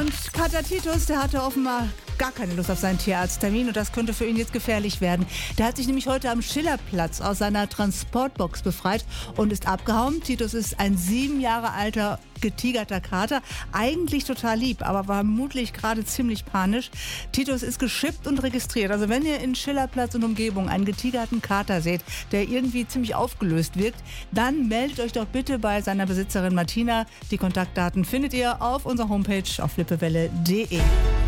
Und Pater Titus, der hatte offenbar gar keine Lust auf seinen Tierarzttermin und das könnte für ihn jetzt gefährlich werden. Der hat sich nämlich heute am Schillerplatz aus seiner Transportbox befreit und ist abgehauen. Titus ist ein 7 Jahre alter getigerter Kater, eigentlich total lieb, aber vermutlich gerade ziemlich panisch. Titus ist geschippt und registriert. Also wenn ihr in Schillerplatz und Umgebung einen getigerten Kater seht, der irgendwie ziemlich aufgelöst wirkt, dann meldet euch doch bitte bei seiner Besitzerin Martina. Die Kontaktdaten findet ihr auf unserer Homepage auf lippewelle.de.